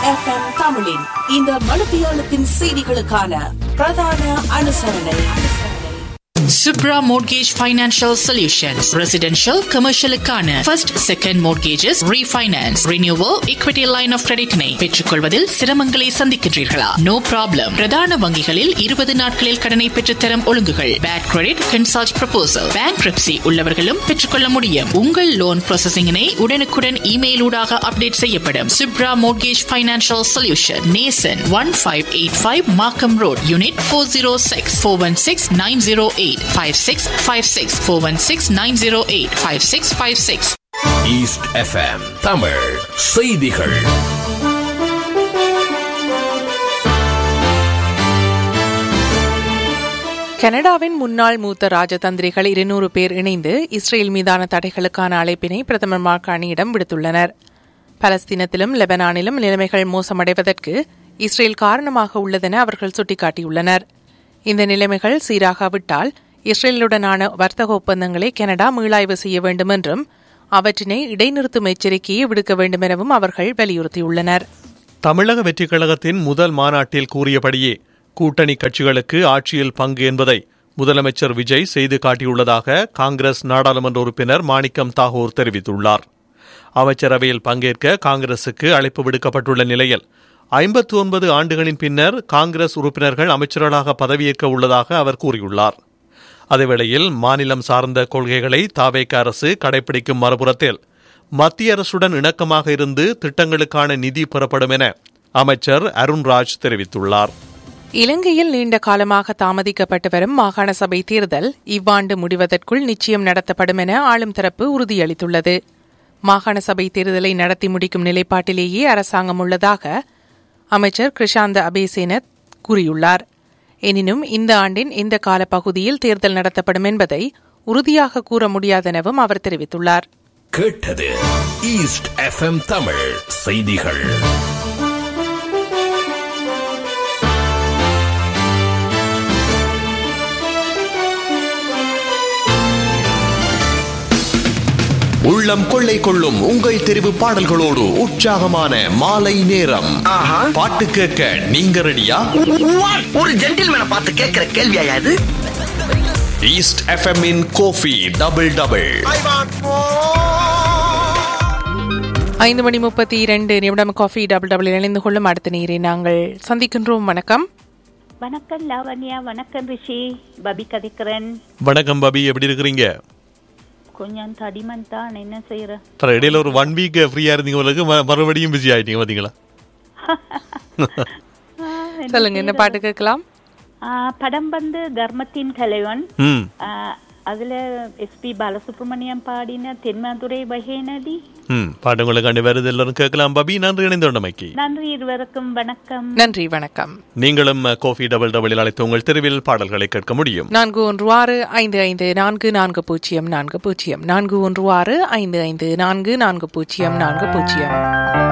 FM தமிழின் இந்த மணித்தியாலத்தின் செய்திகளுக்கான பிரதான அனுசரணை. Subra Mortgage Financial Solutions. Residential, commercial க்கான first, second mortgages, refinance, renewal, equity line of credit னை பெற்றுக்கொள்வதில் சிரமங்களை சந்திக்கின்றீர்களா? No problem. பிரதான வங்கிகளில் 20 நாட்களில் கடனை பெற்றுத்தரும் ஒழுங்குகள். Bad credit, consult proposal. Bankruptcy உள்ளவர்களும் பெற்றுக்கொள்ள முடியும். உங்கள் லோன் ப்ராசஸிங்கினை உடனுக்குடன் இமெயில் ஊடாக அப்டேட் செய்யப்படும். Subra Mortgage Financial Solution. Nason 1585 Markham Road, Unit 406 416-908 5656 416-908 5656. East FM Tamil செய்திகள். கனடாவின் முன்னாள் மூத்த ராஜதந்திரிகள் 200 பேர் இணைந்து இஸ்ரேல் மீதான தடைகளுக்கான அழைப்பினை பிரதமர் மார்கானியிடம் விடுத்துள்ளனர். பலஸ்தீனத்திலும் லெபனானிலும் நிலைமைகள் மோசமடைவதற்கு இஸ்ரேல் காரணமாக உள்ளதென அவர்கள் சுட்டிக்காட்டியுள்ளனர். இந்த நிலைமைகள் சீராகாவிட்டால் இஸ்ரேலுடனான வர்த்தக ஒப்பந்தங்களை கனடா மீளாய்வு செய்ய வேண்டும் என்றும் அவற்றினை இடைநிறுத்தும் எச்சரிக்கையை விடுக்க வேண்டும் எனவும் அவர்கள் வலியுறுத்தியுள்ளனர். தமிழக வெற்றிக் கழகத்தின் முதல் மாநாட்டில் கூறியபடியே கூட்டணி கட்சிகளுக்கு ஆட்சியில் பங்கு என்பதை முதலமைச்சர் விஜய் செய்து காட்டியுள்ளதாக காங்கிரஸ் நாடாளுமன்ற உறுப்பினர் மாணிக்கம் தாகூர் தெரிவித்துள்ளார். அமைச்சரவையில் பங்கேற்க காங்கிரசுக்கு அழைப்பு விடுக்கப்பட்டுள்ள நிலையில் 59 ஆண்டுகளின் பின்னர் காங்கிரஸ் உறுப்பினர்கள் அமைச்சர்களாக பதவியேற்க உள்ளதாக அவர் கூறியுள்ளார். அதேவேளையில் மாநிலம் சார்ந்த கொள்கைகளை தாவேக அரசு கடைபிடிக்கும் மறுபுறத்தில் மத்திய அரசுடன் இணக்கமாக இருந்து திட்டங்களுக்கான நிதி பெறப்படும் என அமைச்சர் அருண்ராஜ் தெரிவித்துள்ளார். இலங்கையில் நீண்ட காலமாக தாமதிக்கப்பட்டு வரும் மாகாண சபை தேர்தல் இவ்வாண்டு முடிவதற்குள் நிச்சயம் நடத்தப்படும் என ஆளும் தரப்பு உறுதியளித்துள்ளது. மாகாண சபை தேர்தலை நடத்தி முடிக்கும் நிலைப்பாட்டிலேயே அரசாங்கம் உள்ளதாக அமைச்சர் கிருஷாந்த அபேசேன கூறியுள்ளார். எனினும் இந்த ஆண்டின் எந்த காலப்பகுதியில் தேர்தல் நடத்தப்படும் என்பதை உறுதியாக கூற முடியாதெனவும் அவர் தெரிவித்துள்ளார். கேட்டது ஈஸ்ட் எஃப்எம் தமிழ் செய்திகள். உள்ளம் கொள்ளை கொள்ளும் உங்கள் தெரிவு பாடல்களோடு உற்சாகமான மாலை நேரம். பாட்டு கேட்க நீங்க ரெடியா? ஒரு ஜென்டில்மேனை பார்த்து கேட்கிற கேள்வியா இது? ஈஸ்ட் எஃப்எம் இன் Kofi double double. 5:32 coffee double double இணைந்து கொள்ளும் அடுத்த நேரை நாங்கள் சந்திக்கின்றோம். வணக்கம். வணக்கம் லாவண்யா. வணக்கம் ரிஷி. பபி கதிக்கிறேன். வணக்கம் பபி, எப்படி இருக்கிறீங்க? கொஞ்சம் தடிமன் தான், என்ன செய்யற? இடையில ஒரு 1 வீக் ஃப்ரீயா இருந்தீங்க, மறுபடியும் பிஸி ஆயிட்டீங்க பாத்தீங்களா? சொல்லுங்க, என்ன பாட்டு கேட்கலாம்? படம் வந்து தர்மத்தின் தலைவன். அதுல எஸ்பி பாலசுப்ரமணியம் பாடின தென்மதுரை வகை நதி பாட்டு உங்களுக்கு வருது. எல்லாரும் கேட்கலாம் பபி. நன்றி இணைந்தோண்டமைக்கு. நன்றி இருவருக்கும். வணக்கம். நன்றி, வணக்கம். நீங்களும் கோஃபி டபுள் டபுள் அழைத்து உங்கள் தெருவில் பாடல்களை கேட்க முடியும். 4165544040 4165544040.